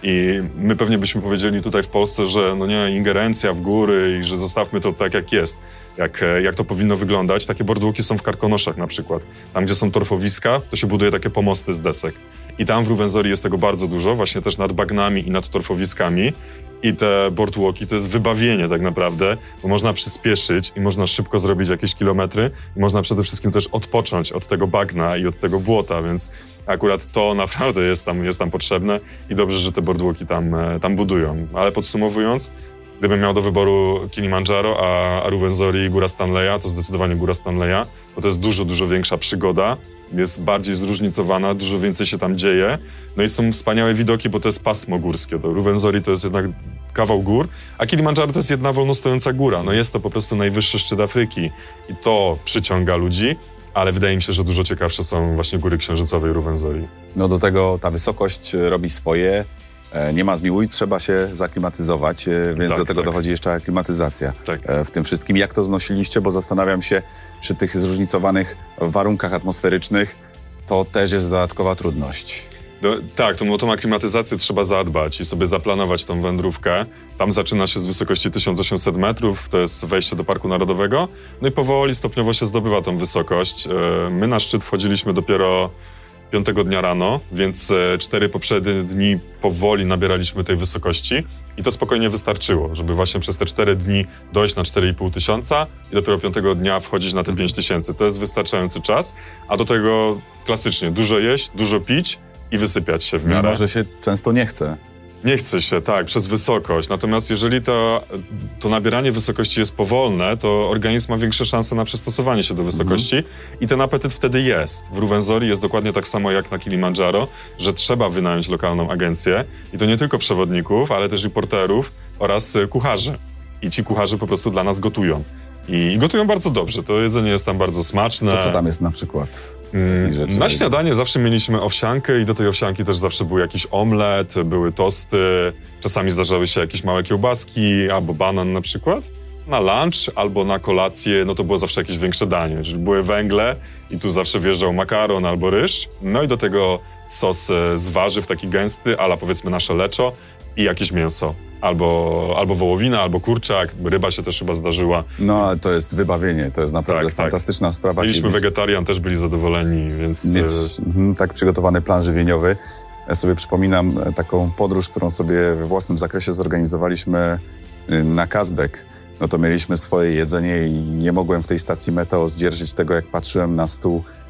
I my pewnie byśmy powiedzieli tutaj w Polsce, że no nie, ingerencja w góry i że zostawmy to tak jak jest, jak, jak to powinno wyglądać. Takie boardwalki są w Karkonoszach na przykład. Tam, gdzie są torfowiska, to się buduje takie pomosty z desek. I tam w Ruwenzori jest tego bardzo dużo, właśnie też nad bagnami i nad torfowiskami. I te boardwalki to jest wybawienie tak naprawdę, bo można przyspieszyć i można szybko zrobić jakieś kilometry i można przede wszystkim też odpocząć od tego bagna i od tego błota, więc akurat to naprawdę jest tam, jest tam potrzebne i dobrze, że te boardwalki tam, tam budują. Ale podsumowując, gdybym miał do wyboru Kilimandżaro, a, a Ruwenzori i Góra Stanleya, to zdecydowanie Góra Stanleya, bo to jest dużo, dużo większa przygoda. Jest bardziej zróżnicowana, dużo więcej się tam dzieje. No i są wspaniałe widoki, bo to jest pasmo górskie. To Ruwenzori to jest jednak kawał gór, a Kilimandżaro to jest jedna wolno stojąca góra. No jest to po prostu najwyższy szczyt Afryki i to przyciąga ludzi, ale wydaje mi się, że dużo ciekawsze są właśnie góry księżycowe i Ruwenzori. No do tego ta wysokość robi swoje. Nie ma zmiłuj, trzeba się zaklimatyzować, więc tak, do tego tak. dochodzi jeszcze aklimatyzacja tak. w tym wszystkim. Jak to znosiliście? Bo zastanawiam się, przy tych zróżnicowanych warunkach atmosferycznych to też jest dodatkowa trudność. No, tak, to o tą aklimatyzację trzeba zadbać i sobie zaplanować tą wędrówkę. Tam zaczyna się z wysokości tysiąc osiemset metrów, to jest wejście do Parku Narodowego. No i powoli, stopniowo się zdobywa tą wysokość. My na szczyt wchodziliśmy dopiero piątego dnia rano, więc cztery poprzednie dni powoli nabieraliśmy tej wysokości i to spokojnie wystarczyło, żeby właśnie przez te cztery dni dojść na cztery i pół tysiąca i dopiero piątego dnia wchodzić na te pięć tysięcy. To jest wystarczający czas, a do tego klasycznie dużo jeść, dużo pić i wysypiać się w miarę. Mimo, że się często nie chce. Nie chce się, tak, przez wysokość. Natomiast jeżeli to, to nabieranie wysokości jest powolne, to organizm ma większe szanse na przystosowanie się do wysokości mhm. i ten apetyt wtedy jest. W Ruwenzori jest dokładnie tak samo jak na Kilimandżaro, że trzeba wynająć lokalną agencję i to nie tylko przewodników, ale też i porterów oraz kucharzy. I ci kucharze po prostu dla nas gotują. I gotują bardzo dobrze, to jedzenie jest tam bardzo smaczne. To co tam jest na przykład z takich rzeczy? Na śniadanie zawsze mieliśmy owsiankę i do tej owsianki też zawsze był jakiś omlet, były tosty, czasami zdarzały się jakieś małe kiełbaski albo banan na przykład. Na lunch albo na kolację, no to było zawsze jakieś większe danie. Były węgle i tu zawsze wjeżdżał makaron albo ryż. No i do tego sos z warzyw, taki gęsty, ala powiedzmy nasze leczo i jakieś mięso. Albo, albo wołowina, albo kurczak, ryba się też chyba zdarzyła. No, ale to jest wybawienie, to jest naprawdę tak, fantastyczna tak. sprawa. Mieliśmy kiedyś... wegetarian, też byli zadowoleni, więc... Mieć mm, tak przygotowany plan żywieniowy. Ja sobie przypominam taką podróż, którą sobie we własnym zakresie zorganizowaliśmy na Kazbek. No to mieliśmy swoje jedzenie i nie mogłem w tej stacji Meteo zdzierżyć tego, jak patrzyłem na stół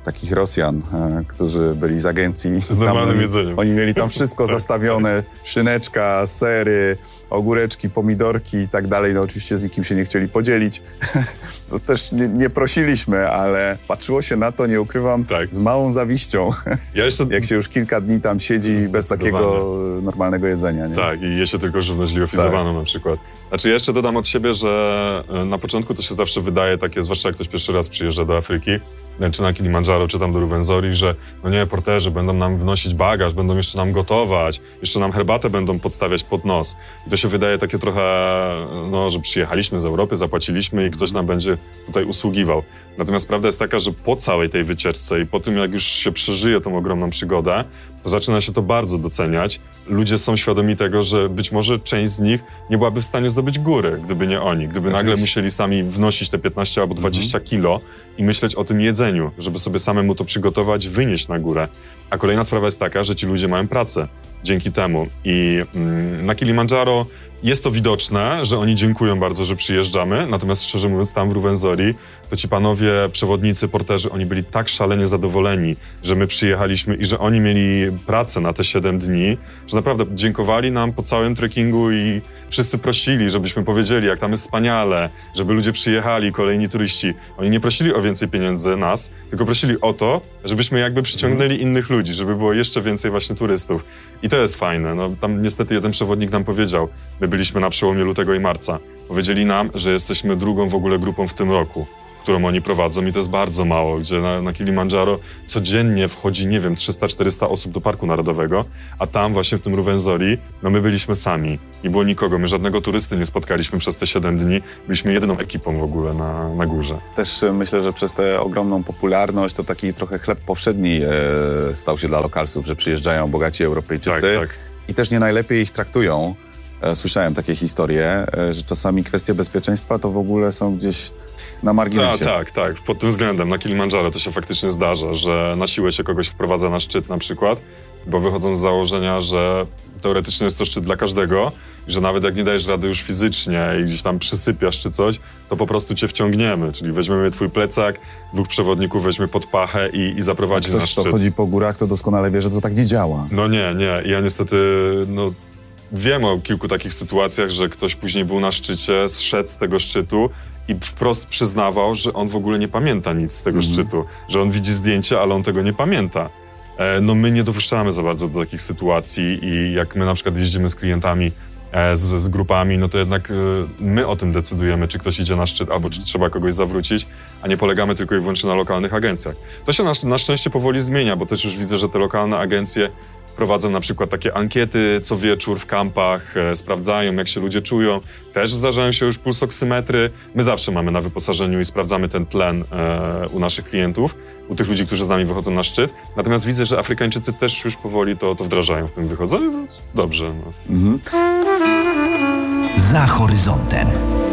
takich Rosjan, e, którzy byli z agencji. Z normalnym tam, jedzeniem. Oni mieli tam wszystko zastawione, szyneczka, sery, ogóreczki, pomidorki i tak dalej. No oczywiście z nikim się nie chcieli podzielić. To też nie, nie prosiliśmy, ale patrzyło się na to, nie ukrywam, tak. z małą zawiścią. Ja jeszcze... Jak się już kilka dni tam siedzi bez takiego normalnego jedzenia. Nie? Tak, i je się tylko żywność liofilizowaną tak. na przykład. Znaczy ja jeszcze dodam od siebie, że na początku to się zawsze wydaje takie, zwłaszcza jak ktoś pierwszy raz przyjeżdża do Afryki, czy na Kilimandżaro, czy tam do Ruwenzori, że no nie, porterzy będą nam wnosić bagaż, będą jeszcze nam gotować, jeszcze nam herbatę będą podstawiać pod nos. I to się wydaje takie trochę, no, że przyjechaliśmy z Europy, zapłaciliśmy i ktoś nam będzie tutaj usługiwał. Natomiast prawda jest taka, że po całej tej wycieczce i po tym, jak już się przeżyje tą ogromną przygodę, to zaczyna się to bardzo doceniać. Ludzie są świadomi tego, że być może część z nich nie byłaby w stanie zdobyć góry, gdyby nie oni. Gdyby nagle musieli sami wnosić te piętnaście albo dwadzieścia kilo i myśleć o tym jedzeniu, żeby sobie samemu to przygotować, wynieść na górę. A kolejna sprawa jest taka, że ci ludzie mają pracę dzięki temu. I mm, na Kilimandżaro jest to widoczne, że oni dziękują bardzo, że przyjeżdżamy, natomiast szczerze mówiąc tam w Ruwenzori to ci panowie, przewodnicy, porterzy, oni byli tak szalenie zadowoleni, że my przyjechaliśmy i że oni mieli pracę na te siedem dni, że naprawdę dziękowali nam po całym trekkingu i wszyscy prosili, żebyśmy powiedzieli, jak tam jest wspaniale, żeby ludzie przyjechali, kolejni turyści. Oni nie prosili o więcej pieniędzy nas, tylko prosili o to, żebyśmy jakby przyciągnęli innych ludzi, żeby było jeszcze więcej właśnie turystów. I to jest fajne. No, tam niestety jeden przewodnik nam powiedział, my byliśmy na przełomie lutego i marca, powiedzieli nam, że jesteśmy drugą w ogóle grupą w tym roku, którą oni prowadzą i to jest bardzo mało, gdzie na, na Kilimandżaro codziennie wchodzi, nie wiem, trzysta czterysta osób do Parku Narodowego, a tam właśnie w tym Ruwenzori, no my byliśmy sami. Nie było nikogo, my żadnego turysty nie spotkaliśmy przez te siedem dni, byliśmy jedyną ekipą w ogóle na, na górze. Też myślę, że przez tę ogromną popularność to taki trochę chleb powszedni e, stał się dla lokalsów, że przyjeżdżają bogaci Europejczycy tak, tak. i też nie najlepiej ich traktują. E, słyszałem takie historie, e, że czasami kwestie bezpieczeństwa to w ogóle są gdzieś na marginesie. A, tak, tak. Pod tym względem na Kilimandżaro to się faktycznie zdarza, że na siłę się kogoś wprowadza na szczyt na przykład, bo wychodzą z założenia, że teoretycznie jest to szczyt dla każdego i że nawet jak nie dajesz rady już fizycznie i gdzieś tam przysypiasz czy coś, to po prostu cię wciągniemy, czyli weźmiemy twój plecak, dwóch przewodników weźmie pod pachę i, i zaprowadzi na szczyt. Ktoś, kto chodzi po górach, to doskonale wie, że to tak nie działa. No nie, nie. Ja niestety, no... Wiem o kilku takich sytuacjach, że ktoś później był na szczycie, zszedł z tego szczytu i wprost przyznawał, że on w ogóle nie pamięta nic z tego mm. szczytu, że on widzi zdjęcie, ale on tego nie pamięta. E, no my nie dopuszczamy za bardzo do takich sytuacji i jak my na przykład jeździmy z klientami, e, z, z grupami, no to jednak e, my o tym decydujemy, czy ktoś idzie na szczyt albo czy trzeba kogoś zawrócić, a nie polegamy tylko i wyłącznie na lokalnych agencjach. To się na, na szczęście powoli zmienia, bo też już widzę, że te lokalne agencje prowadzą na przykład takie ankiety co wieczór w kampach, e, sprawdzają, jak się ludzie czują. Też zdarzają się już pulsoksymetry. My zawsze mamy na wyposażeniu i sprawdzamy ten tlen e, u naszych klientów, u tych ludzi, którzy z nami wychodzą na szczyt. Natomiast widzę, że Afrykańczycy też już powoli to, to wdrażają w tym wychodzeniu, więc dobrze. No. Mhm. Za horyzontem.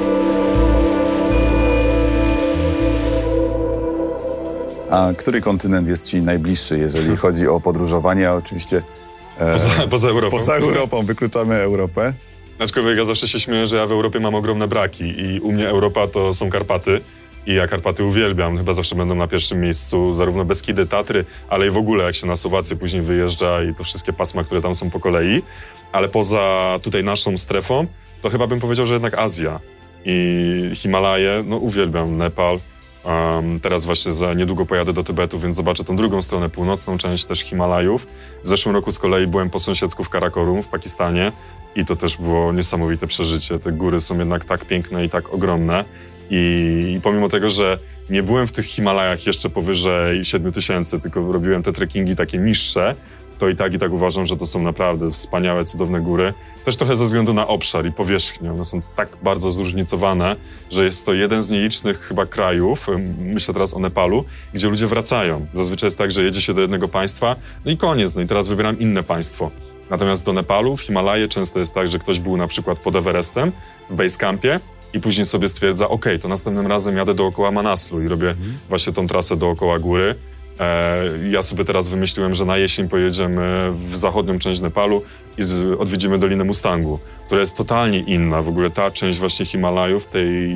A który kontynent jest ci najbliższy, jeżeli chodzi o podróżowanie? A oczywiście e, poza, poza Europą. Poza Europą wykluczamy Europę. Aczkolwiek ja zawsze się śmieję, że ja w Europie mam ogromne braki i u mnie Europa to są Karpaty i ja Karpaty uwielbiam. Chyba zawsze będą na pierwszym miejscu zarówno Beskidy, Tatry, ale i w ogóle jak się na Słowację później wyjeżdża i to wszystkie pasma, które tam są po kolei. Ale poza tutaj naszą strefą, to chyba bym powiedział, że jednak Azja i Himalaje, no uwielbiam Nepal. Um, teraz właśnie za niedługo pojadę do Tybetu, więc zobaczę tą drugą stronę, północną część też Himalajów. W zeszłym roku z kolei byłem po sąsiedzku w Karakorum w Pakistanie i to też było niesamowite przeżycie. Te góry są jednak tak piękne i tak ogromne i, i pomimo tego, że nie byłem w tych Himalajach jeszcze powyżej siedmiu tysięcy, tylko robiłem te trekkingi takie niższe, to i tak i tak uważam, że to są naprawdę wspaniałe, cudowne góry. Też trochę ze względu na obszar i powierzchnię. One są tak bardzo zróżnicowane, że jest to jeden z nielicznych chyba krajów, myślę teraz o Nepalu, gdzie ludzie wracają. Zazwyczaj jest tak, że jedzie się do jednego państwa, no i koniec, no i teraz wybieram inne państwo. Natomiast do Nepalu, w Himalaje często jest tak, że ktoś był na przykład pod Everestem, w basecampie i później sobie stwierdza, okej, okay, to następnym razem jadę dookoła Manaslu i robię mhm. właśnie tą trasę dookoła góry. Ja sobie teraz wymyśliłem, że na jesień pojedziemy w zachodnią część Nepalu i z, odwiedzimy Dolinę Mustangu, która jest totalnie inna. W ogóle ta część właśnie Himalajów, tej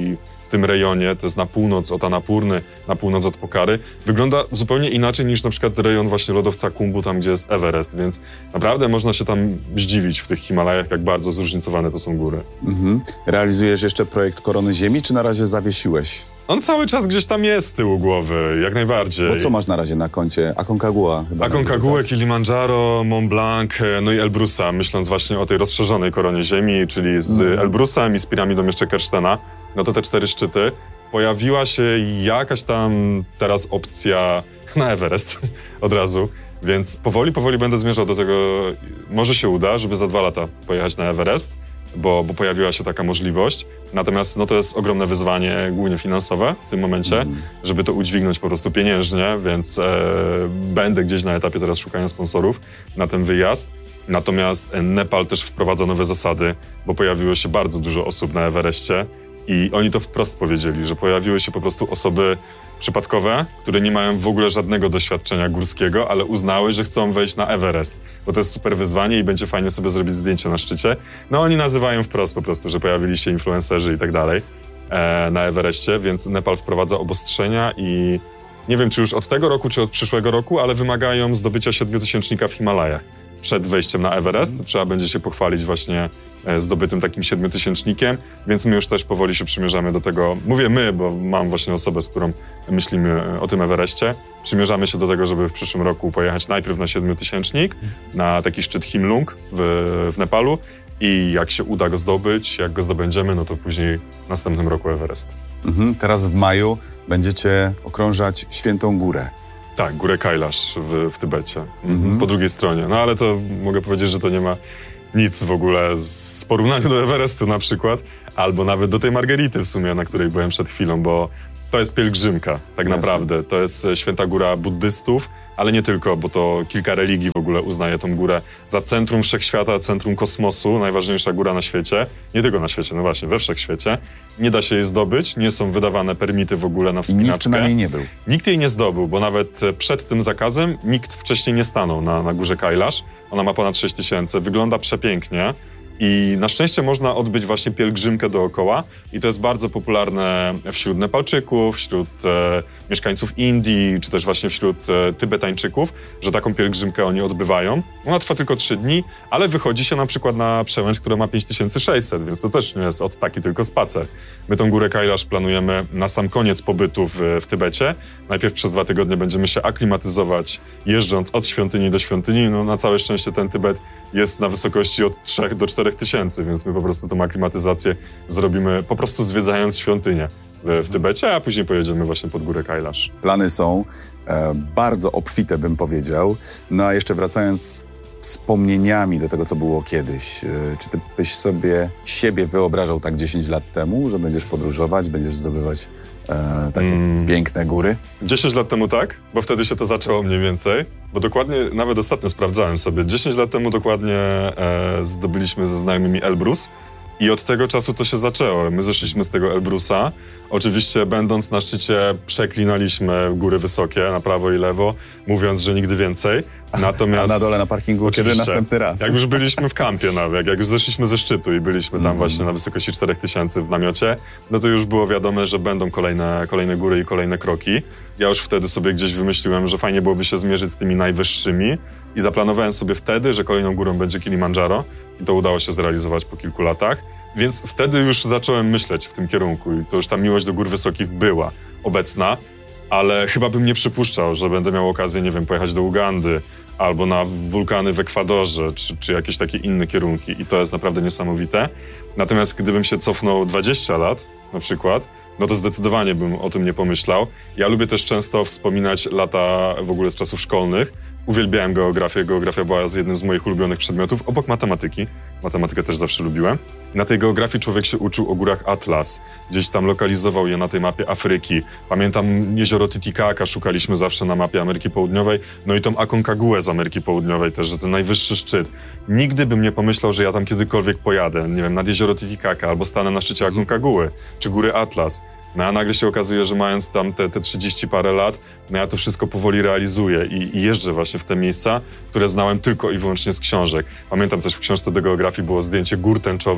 w tym rejonie, to jest na północ od Annapurny, na północ od Pokhary, wygląda zupełnie inaczej niż na przykład rejon właśnie lodowca Khumbu, tam gdzie jest Everest, więc naprawdę można się tam zdziwić w tych Himalajach, jak bardzo zróżnicowane to są góry. Mhm. Realizujesz jeszcze projekt Korony Ziemi, czy na razie zawiesiłeś? On cały czas gdzieś tam jest z tyłu głowy, jak najbardziej. Bo co masz na razie na koncie? Aconcagua chyba. Aconcagua, Kilimandżaro, Mont Blanc, no i Elbrusa, myśląc właśnie o tej rozszerzonej Koronie Ziemi, czyli z mm. Elbrusem i z piramidą jeszcze Kerstena, no to te cztery szczyty. Pojawiła się jakaś tam teraz opcja na Everest od razu, więc powoli, powoli będę zmierzał do tego, może się uda, żeby za dwa lata pojechać na Everest, bo, bo pojawiła się taka możliwość. Natomiast no, to jest ogromne wyzwanie, głównie finansowe w tym momencie, mm. żeby to udźwignąć po prostu pieniężnie, więc e, będę gdzieś na etapie teraz szukania sponsorów na ten wyjazd. Natomiast Nepal też wprowadza nowe zasady, bo pojawiło się bardzo dużo osób na Everestie i oni to wprost powiedzieli, że pojawiły się po prostu osoby przypadkowe, które nie mają w ogóle żadnego doświadczenia górskiego, ale uznały, że chcą wejść na Everest, bo to jest super wyzwanie i będzie fajnie sobie zrobić zdjęcie na szczycie. No oni nazywają wprost po prostu, że pojawili się influencerzy i tak dalej e, na Everestie, więc Nepal wprowadza obostrzenia i nie wiem, czy już od tego roku, czy od przyszłego roku, ale wymagają zdobycia siedmiotysięcznika w Himalajach. Przed wejściem na Everest mm. trzeba będzie się pochwalić właśnie zdobytym takim siedmiotysięcznikiem, więc my już też powoli się przymierzamy do tego. Mówię my, bo mam właśnie osobę, z którą myślimy o tym Everestie. Przymierzamy się do tego, żeby w przyszłym roku pojechać najpierw na siedmiotysięcznik, na taki szczyt Himlung w, w Nepalu i jak się uda go zdobyć, jak go zdobędziemy, no to później w następnym roku Everest. Mhm, teraz w maju będziecie okrążać Świętą Górę. Tak, górę Kailash w, w Tybecie, mhm. po drugiej stronie. No ale to mogę powiedzieć, że to nie ma nic w ogóle z porównaniu do Everestu na przykład, albo nawet do tej Margerity w sumie, na której byłem przed chwilą, bo to jest pielgrzymka, tak Jasne. naprawdę. To jest święta góra buddystów, ale nie tylko, bo to kilka religii w ogóle uznaje tą górę za centrum wszechświata, centrum kosmosu, najważniejsza góra na świecie. Nie tylko na świecie, no właśnie, we wszechświecie. Nie da się jej zdobyć, nie są wydawane permity w ogóle na wspinaczkę. Nikt na niej nie był. Nikt jej nie zdobył, bo nawet przed tym zakazem nikt wcześniej nie stanął na, na górze Kailash. Ona ma ponad sześć tysięcy, wygląda przepięknie. I na szczęście można odbyć właśnie pielgrzymkę dookoła i to jest bardzo popularne wśród Nepalczyków, wśród e, mieszkańców Indii, czy też właśnie wśród e, Tybetańczyków, że taką pielgrzymkę oni odbywają. Ona trwa tylko trzy dni, ale wychodzi się na przykład na przełęcz, która ma pięć tysięcy sześćset, więc to też nie jest od taki tylko spacer. My tą górę Kailash planujemy na sam koniec pobytu w, w Tybecie. Najpierw przez dwa tygodnie będziemy się aklimatyzować, jeżdżąc od świątyni do świątyni. No, na całe szczęście ten Tybet jest na wysokości od trzech do czterech tysięcy, więc my po prostu tą aklimatyzację zrobimy po prostu zwiedzając świątynię w, w Tybecie, a później pojedziemy właśnie pod górę Kailash. Plany są e, bardzo obfite, bym powiedział. No a jeszcze wracając wspomnieniami do tego, co było kiedyś. E, czy ty byś sobie siebie wyobrażał tak dziesięć lat temu, że będziesz podróżować, będziesz zdobywać e, takie mm. piękne góry? dziesięć lat temu tak, bo wtedy się to zaczęło mniej więcej. Bo dokładnie, nawet ostatnio sprawdzałem sobie, dziesięć lat temu dokładnie e, zdobyliśmy ze znajomymi Elbrus i od tego czasu to się zaczęło. My zeszliśmy z tego Elbrusa. Oczywiście będąc na szczycie przeklinaliśmy góry wysokie na prawo i lewo, mówiąc, że nigdy więcej. Natomiast, a na dole na parkingu kiedy następny raz? Jak już byliśmy w kampie nawet, jak już zeszliśmy ze szczytu i byliśmy tam mm. właśnie na wysokości czterech tysięcy w namiocie, no to już było wiadome, że będą kolejne, kolejne góry i kolejne kroki. Ja już wtedy sobie gdzieś wymyśliłem, że fajnie byłoby się zmierzyć z tymi najwyższymi i zaplanowałem sobie wtedy, że kolejną górą będzie Kilimandżaro i to udało się zrealizować po kilku latach. Więc wtedy już zacząłem myśleć w tym kierunku i to już ta miłość do gór wysokich była obecna, ale chyba bym nie przypuszczał, że będę miał okazję, nie wiem, pojechać do Ugandy albo na wulkany w Ekwadorze, czy, czy jakieś takie inne kierunki i to jest naprawdę niesamowite. Natomiast gdybym się cofnął dwadzieścia lat na przykład, no to zdecydowanie bym o tym nie pomyślał. Ja lubię też często wspominać lata w ogóle z czasów szkolnych. Uwielbiałem geografię, geografia była jednym z moich ulubionych przedmiotów, obok matematyki. Matematykę też zawsze lubiłem. Na tej geografii człowiek się uczył o górach Atlas. Gdzieś tam lokalizował je na tej mapie Afryki. Pamiętam jezioro Titicaca szukaliśmy zawsze na mapie Ameryki Południowej. No i tą Aconcaguę z Ameryki Południowej też, że ten najwyższy szczyt. Nigdy bym nie pomyślał, że ja tam kiedykolwiek pojadę, nie wiem, nad jezioro Titicaca albo stanę na szczycie Aconcaguły czy góry Atlas. No a nagle się okazuje, że mając tam te, te trzydzieści parę lat, no ja to wszystko powoli realizuję i, i jeżdżę właśnie w te miejsca, które znałem tylko i wyłącznie z książek. Pamiętam też w książce do geografii było zdjęcie gór tęczowych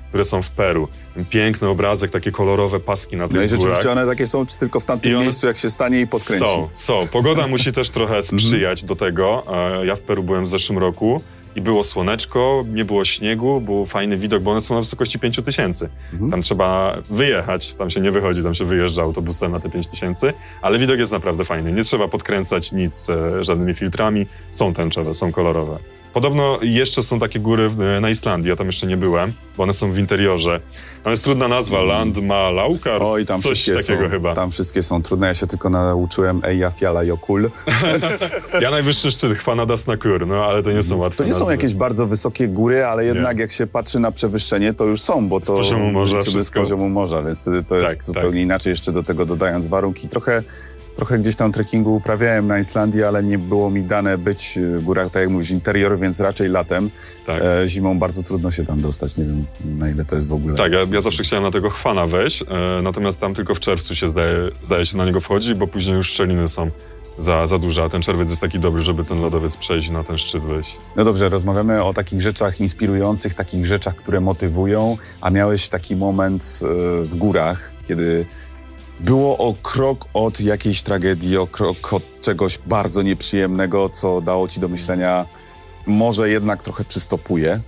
które są w Peru. Ten piękny obrazek, takie kolorowe paski na tych No i górach. rzeczywiście one takie są, czy tylko w tamtym one miejscu, jak się stanie i podkręci? Są, są. Pogoda musi też trochę sprzyjać do tego. E, Ja w Peru byłem w zeszłym roku i było słoneczko, nie było śniegu, był fajny widok, bo one są na wysokości pięć tysięcy. Mhm. Tam trzeba wyjechać, tam się nie wychodzi, tam się wyjeżdża autobusem na te pięć tysięcy, ale widok jest naprawdę fajny. Nie trzeba podkręcać nic e, żadnymi filtrami, są tęczowe, są kolorowe. Podobno jeszcze są takie góry w- na Islandii, ja tam jeszcze nie byłem, bo one są w interiorze. Tam jest trudna nazwa, Landmalaukar, Oj, tam coś wszystkie takiego są, chyba. Tam wszystkie są trudne, ja się tylko nauczyłem Eyjafjallajökull. Ja najwyższy szczyt, Hvannadasnakur, no ale to nie są łatwe To nie są nazwy. jakieś bardzo wysokie góry, ale jednak Nie. jak się patrzy na przewyższenie, to już są, bo to Z poziomu morza liczymy z wszystko. poziomu morza, więc wtedy to jest Tak, zupełnie tak. inaczej, jeszcze do tego dodając warunki. Trochę, trochę gdzieś tam trekkingu uprawiałem na Islandii, ale nie było mi dane być w górach, tak jak mówisz, interior, więc raczej latem. Tak. E, zimą bardzo trudno się tam dostać, nie wiem na ile to jest w ogóle. Tak, ja, ja zawsze chciałem na tego Chwana wejść, e, natomiast tam tylko w czerwcu się zdaje, zdaje się na niego wchodzi, bo później już szczeliny są za, za duże, a ten czerwiec jest taki dobry, żeby ten lodowiec przejść i na ten szczyt wejść. No dobrze, rozmawiamy o takich rzeczach inspirujących, takich rzeczach, które motywują, a miałeś taki moment e, w górach, kiedy było o krok od jakiejś tragedii, o krok od czegoś bardzo nieprzyjemnego, co dało ci do myślenia, może jednak trochę przystopuje.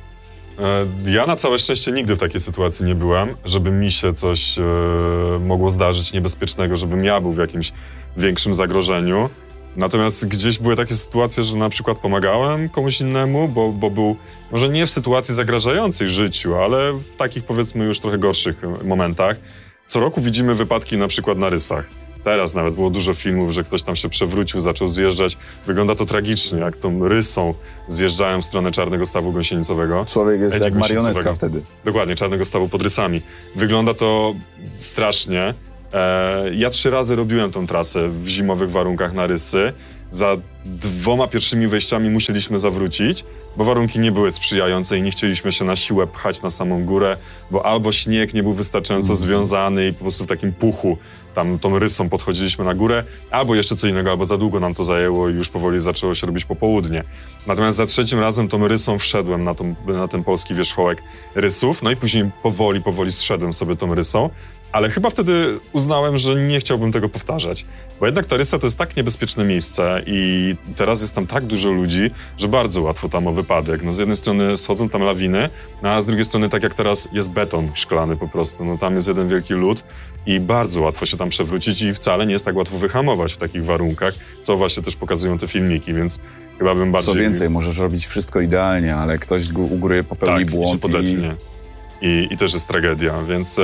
E, Ja na całe szczęście nigdy w takiej sytuacji nie byłem, żeby mi się coś e, mogło zdarzyć niebezpiecznego, żebym ja był w jakimś większym zagrożeniu. Natomiast gdzieś były takie sytuacje, że na przykład pomagałem komuś innemu, bo, bo był może nie w sytuacji zagrażającej życiu, ale w takich powiedzmy już trochę gorszych momentach. Co roku widzimy wypadki na przykład na Rysach. Teraz nawet było dużo filmów, że ktoś tam się przewrócił, zaczął zjeżdżać. Wygląda to tragicznie, jak tą rysą zjeżdżają w stronę Czarnego Stawu Gąsienicowego. Człowiek jest Ej, jak marionetka Gąsienicowego. wtedy. Dokładnie, Czarnego Stawu pod rysami. Wygląda to strasznie. E, ja trzy razy robiłem tą trasę w zimowych warunkach na rysy. Za dwoma pierwszymi wejściami musieliśmy zawrócić, bo warunki nie były sprzyjające i nie chcieliśmy się na siłę pchać na samą górę, bo albo śnieg nie był wystarczająco Mhm. związany i po prostu w takim puchu tam tą rysą podchodziliśmy na górę, albo jeszcze co innego, albo za długo nam to zajęło i już powoli zaczęło się robić popołudnie. Natomiast za trzecim razem tą rysą wszedłem na, tą, na ten polski wierzchołek rysów, no i później powoli, powoli zszedłem sobie tą rysą, ale chyba wtedy uznałem, że nie chciałbym tego powtarzać, bo jednak ta rysa to jest tak niebezpieczne miejsce i teraz jest tam tak dużo ludzi, że bardzo łatwo tam o wypadek. No z jednej strony schodzą tam lawiny, no a z drugiej strony tak jak teraz jest beton szklany po prostu, no tam jest jeden wielki lód i bardzo łatwo się tam przewrócić i wcale nie jest tak łatwo wyhamować w takich warunkach, co właśnie też pokazują te filmiki, więc chyba bym bardziej... Co więcej, możesz robić wszystko idealnie, ale ktoś z gó- u góry popełni tak, błąd i się podetnie. I, I też jest tragedia, więc e,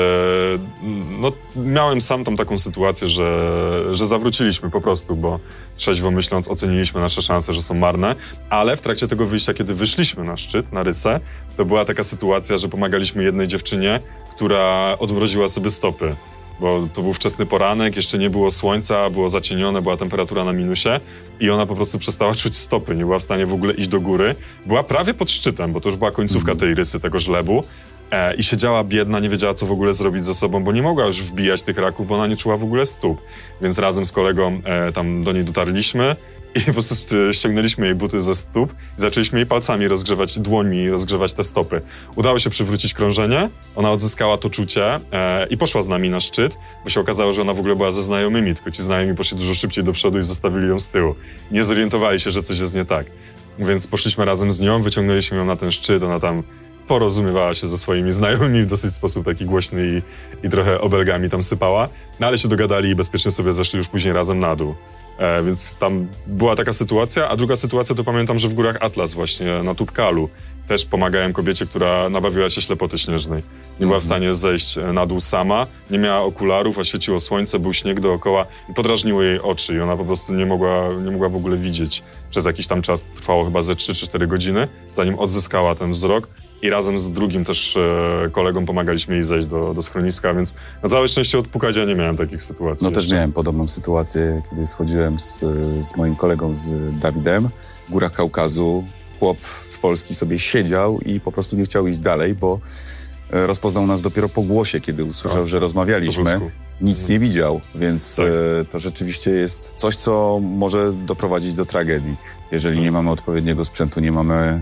no, miałem sam tam taką sytuację, że, że zawróciliśmy po prostu, bo trzeźwo myśląc oceniliśmy nasze szanse, że są marne, ale w trakcie tego wyjścia, kiedy wyszliśmy na szczyt, na rysę, to była taka sytuacja, że pomagaliśmy jednej dziewczynie, która odmroziła sobie stopy, bo to był wczesny poranek, jeszcze nie było słońca, było zacienione, była temperatura na minusie i ona po prostu przestała czuć stopy, nie była w stanie w ogóle iść do góry. Była prawie pod szczytem, bo to już była końcówka tej rysy, tego żlebu. E, I siedziała biedna, nie wiedziała, co w ogóle zrobić ze sobą, bo nie mogła już wbijać tych raków, bo ona nie czuła w ogóle stóp. Więc razem z kolegą e, tam do niej dotarliśmy i po prostu st- ściągnęliśmy jej buty ze stóp i zaczęliśmy jej palcami rozgrzewać, dłońmi rozgrzewać te stopy. Udało się przywrócić krążenie, ona odzyskała to czucie e, i poszła z nami na szczyt, bo się okazało, że ona w ogóle była ze znajomymi, tylko ci znajomi poszli dużo szybciej do przodu i zostawili ją z tyłu. Nie zorientowali się, że coś jest nie tak. Więc poszliśmy razem z nią, wyciągnęliśmy ją na ten szczyt, ona tam porozumiewała się ze swoimi znajomymi w dosyć sposób taki głośny i, i trochę obelgami tam sypała, no ale się dogadali i bezpiecznie sobie zeszli już później razem na dół. E, więc tam była taka sytuacja, a druga sytuacja to pamiętam, że w górach Atlas właśnie na Tupkalu też pomagałem kobiecie, która nabawiła się ślepoty śnieżnej. Nie była w stanie zejść na dół sama, nie miała okularów, a świeciło słońce, był śnieg dookoła i podrażniło jej oczy i ona po prostu nie mogła, nie mogła w ogóle widzieć. Przez jakiś tam czas, trwało chyba ze trzy czy cztery godziny, zanim odzyskała ten wzrok. I razem z drugim też e, kolegą pomagaliśmy jej zejść do, do schroniska, więc na całe szczęście od Pukadzia nie miałem takich sytuacji. No też jeszcze. miałem podobną sytuację, kiedy schodziłem z, z moim kolegą, z Dawidem w górach Kaukazu. Chłop z Polski sobie siedział i po prostu nie chciał iść dalej, bo e, rozpoznał nas dopiero po głosie, kiedy usłyszał, A, że rozmawialiśmy. po włosku. Nic nie widział, więc Tak. e, to rzeczywiście jest coś, co może doprowadzić do tragedii. Jeżeli nie mamy odpowiedniego sprzętu, nie mamy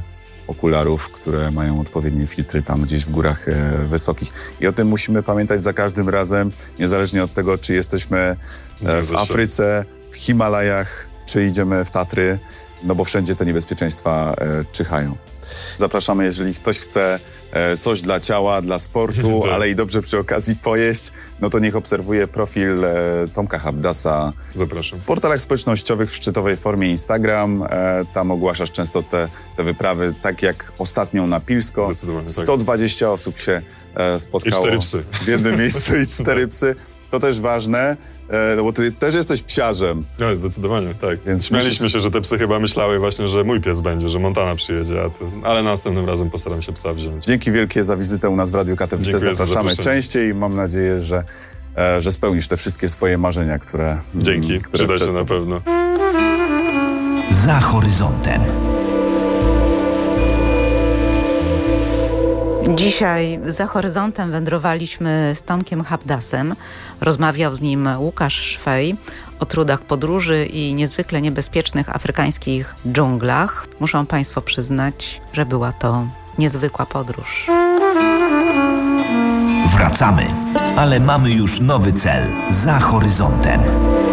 okularów, które mają odpowiednie filtry tam gdzieś w górach e, wysokich. I o tym musimy pamiętać za każdym razem, niezależnie od tego, czy jesteśmy e, w Afryce, w Himalajach, czy idziemy w Tatry, no bo wszędzie te niebezpieczeństwa e, czyhają. Zapraszamy, jeżeli ktoś chce e, coś dla ciała, dla sportu, ale i dobrze przy okazji pojeść, no to niech obserwuje profil e, Tomka Habdasa. Zapraszam. W portalach społecznościowych w szczytowej formie Instagram. E, tam ogłaszasz często te, te wyprawy, tak jak ostatnią na Pilsko. sto dwadzieścia tak. osób się e, spotkało. I cztery psy. W jednym miejscu i cztery psy. To też ważne. No bo ty też jesteś psiarzem. No, zdecydowanie, tak. Więc śmialiśmy myśl... się, że te psy chyba myślały właśnie, że mój pies będzie, że Montana przyjedzie, a to... ale następnym razem postaram się psa wziąć. Dzięki wielkie za wizytę u nas w Radiu Katowice. Dziękuję. Zapraszamy za częściej i mam nadzieję, że, że spełnisz te wszystkie swoje marzenia, które... Dzięki, które przyda się na pewno. Za horyzontem. Dzisiaj za horyzontem wędrowaliśmy z Tomkiem Habdasem. Rozmawiał z nim Łukasz Szwej o trudach podróży i niezwykle niebezpiecznych afrykańskich dżunglach. Muszą Państwo przyznać, że była to niezwykła podróż. Wracamy, ale mamy już nowy cel. Za horyzontem.